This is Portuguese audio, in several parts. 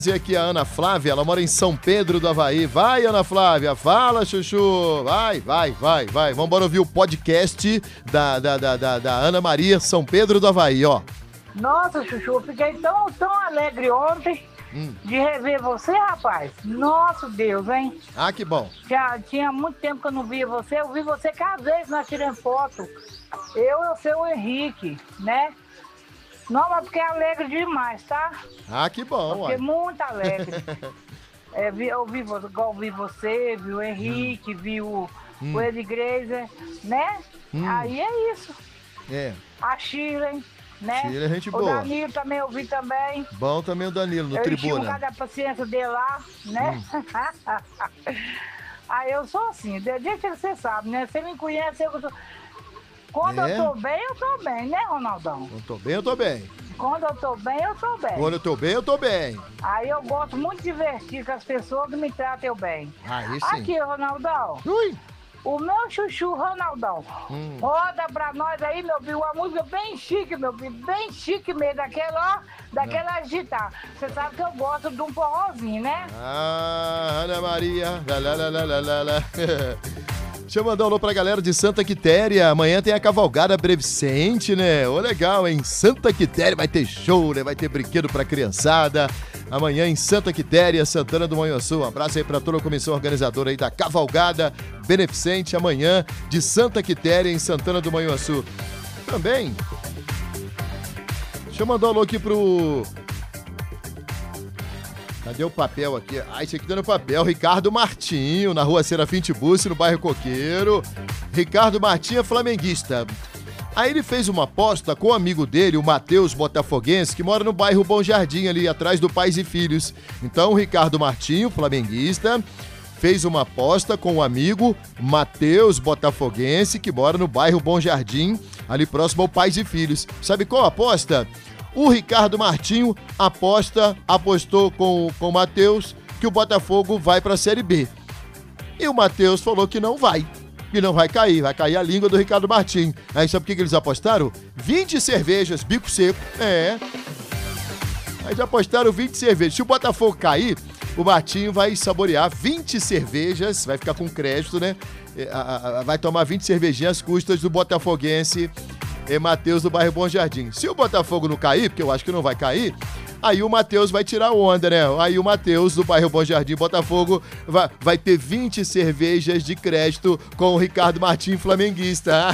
Dizer aqui a Ana Flávia, ela mora em São Pedro do Avaí. Vai, Ana Flávia, fala, chuchu. Vai. Vamos ouvir o podcast da Ana Maria, São Pedro do Avaí, ó. Nossa, chuchu, eu fiquei tão alegre ontem de rever você, rapaz. Nossa, Deus, hein? Ah, que bom. Já tinha muito tempo que eu não via você. Eu vi você cada vez nós tirando foto. Eu e o seu Henrique, né? Não, mas fiquei alegre demais, tá? Ah, que bom, fiquei muito alegre. Eu vi você, vi o Henrique, vi o Eddie Grazer, né? Aí é isso. É. A Shirley, né? Shirley é gente o boa. Danilo também eu vi também. Bom também o Danilo, no eu Tribuna. Eu enchi um da paciência dele lá, né? Aí eu sou assim, desde que você sabe, né? Você me conhece, Quando eu tô bem, né, Ronaldão? Quando tô bem, eu tô bem. Quando eu tô bem, eu tô bem. Quando eu tô bem, eu tô bem. Aí eu gosto muito de divertir com as pessoas que me tratam bem. Aí sim. Aqui, Ronaldão. Ui. O meu chuchu, Ronaldão. Roda pra nós aí, meu filho, uma música bem chique, meu filho. Bem chique mesmo, daquela agitar. Você sabe que eu gosto de um forrozinho, né? Ah, Ana Maria. Lá. Deixa eu mandar um alô pra galera de Santa Quitéria. Amanhã tem a cavalgada Beneficente, né? Ô, legal, hein? Santa Quitéria vai ter show, né? Vai ter brinquedo pra criançada. Amanhã em Santa Quitéria, Santana do Manhuaçu. Um abraço aí pra toda a comissão organizadora aí da cavalgada Beneficente. Amanhã de Santa Quitéria, em Santana do Manhuaçu. Também. Deixa eu mandar um alô aqui pro... Cadê o papel aqui? Ah, esse aqui tá no papel. Ricardo Martinho, na rua Serafim Tiburcio, no bairro Coqueiro. Ricardo Martinho é flamenguista. Aí ele fez uma aposta com o amigo dele, o Matheus Botafoguense, que mora no bairro Bom Jardim, ali atrás do Pais e Filhos. Então o Ricardo Martinho, flamenguista, fez uma aposta com o amigo Matheus Botafoguense, que mora no bairro Bom Jardim, ali próximo ao Pais e Filhos. Sabe qual a aposta? O Ricardo Martinho apostou com o Matheus que o Botafogo vai para a Série B. E o Matheus falou que não vai cair, vai cair a língua do Ricardo Martinho. Aí sabe o que eles apostaram? 20 cervejas, bico seco. Aí já apostaram 20 cervejas. Se o Botafogo cair, o Martinho vai saborear 20 cervejas, vai ficar com crédito, né? Vai tomar 20 cervejinhas às custas do botafoguense Matheus do bairro Bom Jardim. Se o Botafogo não cair, porque eu acho que não vai cair, aí o Matheus vai tirar onda, né? Aí o Matheus do bairro Bom Jardim, Botafogo, vai ter 20 cervejas de crédito com o Ricardo Martinho, flamenguista.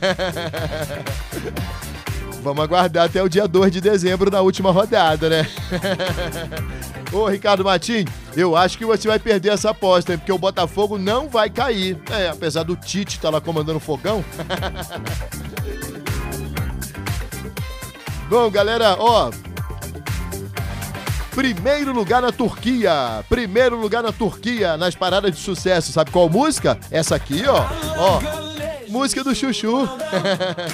Vamos aguardar até o dia 2 de dezembro, na última rodada, né? Ô, Ricardo Martinho, eu acho que você vai perder essa aposta, hein? Porque o Botafogo não vai cair. Apesar do Tite estar lá comandando o fogão. Bom, galera, ó, primeiro lugar na Turquia, nas paradas de sucesso. Sabe qual música? Essa aqui, ó, música do Chuchu.